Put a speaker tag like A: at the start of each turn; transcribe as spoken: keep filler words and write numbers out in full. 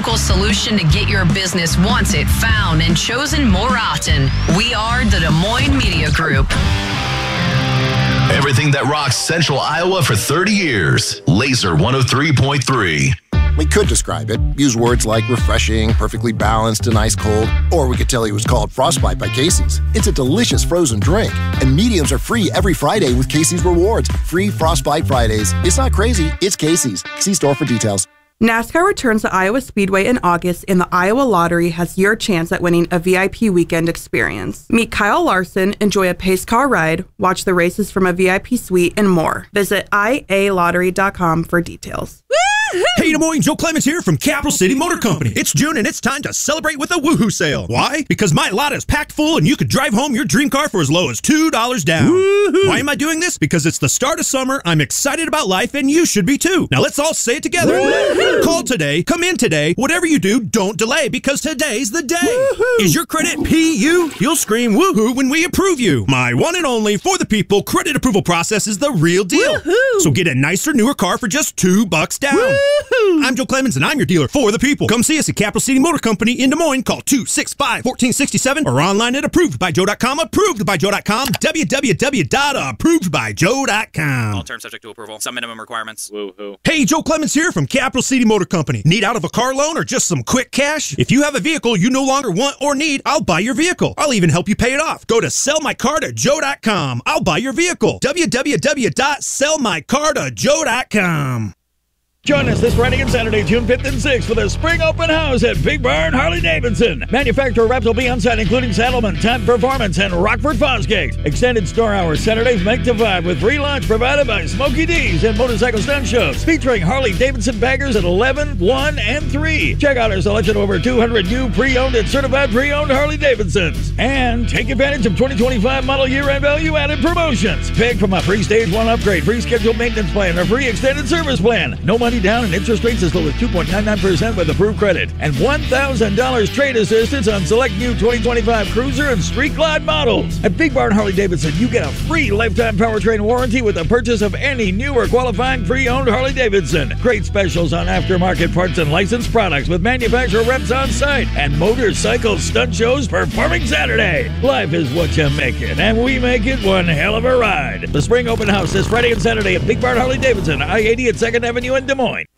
A: local solution to get your business once it found and chosen more often. We are the Des Moines Media Group.
B: Everything that rocks Central Iowa for thirty years. Laser one oh three point three.
C: We could describe it, use words like refreshing, perfectly balanced, and ice cold, or we could tell you it was called Frostbite by Casey's. It's a delicious frozen drink, and mediums are free every Friday with Casey's Rewards. Free Frostbite Fridays. It's not crazy, it's Casey's. See store for details.
D: NASCAR returns to Iowa Speedway in August, and the Iowa Lottery has your chance at winning a V I P weekend experience. Meet Kyle Larson, enjoy a pace car ride, watch the races from a V I P suite, and more. Visit I A lottery dot com for details.
E: Hey, Des Moines, Joe Clements here from Capital City Motor Company. It's June and it's time to celebrate with a woohoo sale. Why? Because my lot is packed full and you could drive home your dream car for as low as two dollars down. Woo-hoo. Why am I doing this? Because it's the start of summer, I'm excited about life, and you should be too. Now let's all say it together. Woo-hoo. Call today, come in today, whatever you do, don't delay, because today's the day. Woo-hoo. Is your credit P U? You'll scream woohoo when we approve you. My one and only for the people credit approval process is the real deal. Woo-hoo. So get a nicer, newer car for just two bucks down. Woo-hoo. I'm Joe Clemens, and I'm your dealer for the people. Come see us at Capital City Motor Company in Des Moines. Call two six five, one four six seven or online at approved by joe dot com. approved by joe dot com. w w w dot approved by joe dot com.
F: All terms subject to approval. Some minimum requirements. Woo-hoo.
E: Hey, Joe Clemens here from Capital City Motor Company. Need out of a car loan or just some quick cash? If you have a vehicle you no longer want or need, I'll buy your vehicle. I'll even help you pay it off. Go to sell my car to joe dot com. I'll buy your vehicle. w w w dot sell my car to joe dot com.
G: Join us this Friday and Saturday, June fifth and sixth for the Spring Open House at Big Barn Harley-Davidson. Manufacturer reps will be on site, including Saddlemen, Time Performance, and Rockford Fosgate. Extended store hours Saturdays make to five with free lunch provided by Smokey D's and Motorcycle Stunt Shows featuring Harley-Davidson baggers at eleven, one, and three. Check out our selection of over two hundred new pre-owned and certified pre-owned Harley-Davidsons. And take advantage of twenty twenty-five model year-end value-added promotions. Pick from a free Stage one upgrade, free scheduled maintenance plan, or free extended service plan. No money down and interest rates as low as two point nine nine percent with approved credit. And one thousand dollars trade assistance on select new twenty twenty-five Cruiser and Street Glide models. At Big Barn Harley-Davidson, you get a free lifetime powertrain warranty with the purchase of any new or qualifying pre-owned Harley-Davidson. Great specials on aftermarket parts and licensed products with manufacturer reps on site. And motorcycle stunt shows performing Saturday. Life is what you make it, and we make it one hell of a ride. The Spring Open House this Friday and Saturday at Big Barn Harley-Davidson, I eighty at second Avenue in Des Moines.